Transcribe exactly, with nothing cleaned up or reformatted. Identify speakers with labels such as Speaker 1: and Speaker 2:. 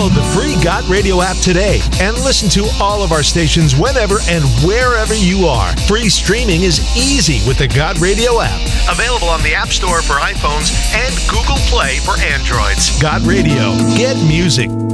Speaker 1: Download the free Got Radio app today and listen to all of our stations whenever and wherever you are. Free streaming is easy with the Got Radio app. Available on the App Store for iPhones and Google Play for Androids. Got Radio. Get music.